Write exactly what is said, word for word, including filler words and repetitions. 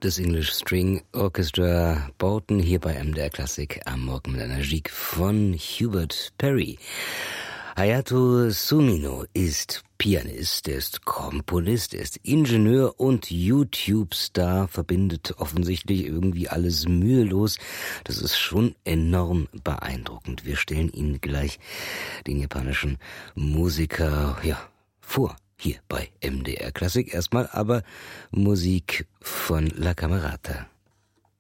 Das English String Orchestra Bolton hier bei M D R Klassik am Morgen mit einer Musik von Hubert Perry. Hayato Sumino ist Pianist, er ist Komponist, er ist Ingenieur und YouTube-Star, verbindet offensichtlich irgendwie alles mühelos. Das ist schon enorm beeindruckend. Wir stellen Ihnen gleich den japanischen Musiker, ja, vor. Hier bei M D R Klassik erstmal aber Musik von La Camerata.